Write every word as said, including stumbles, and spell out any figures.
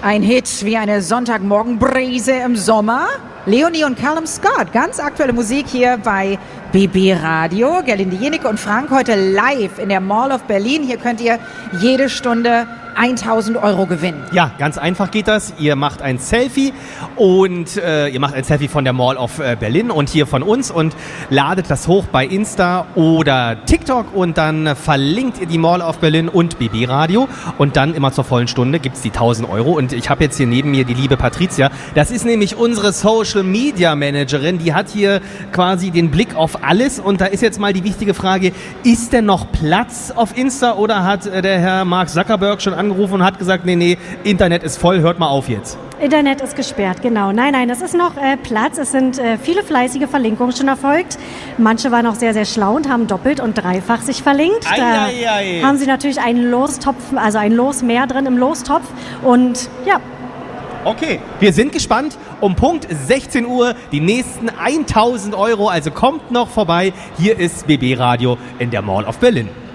Ein Hit wie eine Sonntagmorgenbrise im Sommer. Leonie und Callum Scott, ganz aktuelle Musik hier bei B B Radio. Gerlinde Jenecke und Frank heute live in der Mall of Berlin. Hier könnt ihr jede Stunde tausend Euro gewinnen. Ja, ganz einfach geht das. Ihr macht ein Selfie und äh, ihr macht ein Selfie von der Mall of äh, Berlin und hier von uns und ladet das hoch bei Insta oder TikTok und dann verlinkt ihr die Mall of Berlin und B B Radio und dann immer zur vollen Stunde gibt's die tausend Euro und ich habe jetzt hier neben mir die liebe Patricia. Das ist nämlich unsere Social Media Managerin, die hat hier quasi den Blick auf alles und da ist jetzt mal die wichtige Frage, ist denn noch Platz auf Insta oder hat äh, der Herr Mark Zuckerberg schon angerufen und hat gesagt, nee, nee, Internet ist voll, hört mal auf jetzt. Internet ist gesperrt, genau. Nein, nein, es ist noch äh, Platz. Es sind äh, viele fleißige Verlinkungen schon erfolgt. Manche waren auch sehr, sehr schlau und haben doppelt und dreifach sich verlinkt. Ei, Da ei, ei. haben sie natürlich einen Lostopf, also ein Los mehr drin im Lostopf. Und ja. Okay, wir sind gespannt. Um Punkt sechzehn Uhr die nächsten tausend Euro. Also kommt noch vorbei. Hier ist B B Radio in der Mall of Berlin.